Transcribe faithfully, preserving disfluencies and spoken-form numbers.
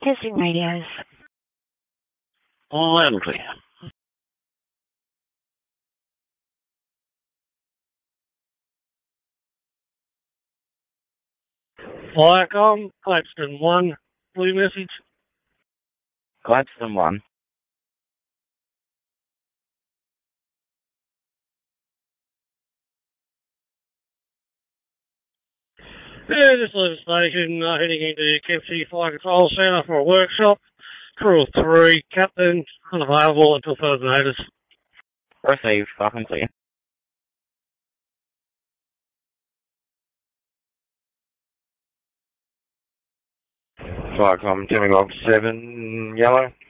Testing radios. Loud and clear. Viacom, Gladstone one, blue message. Gladstone one. Yeah, just leave the station, uh, heading into Kempsey Fire Control Centre for a workshop. Crew of three, captain, unavailable until further notice. Received, fucking clear. Viacom, Jimmy Bob seven, yellow.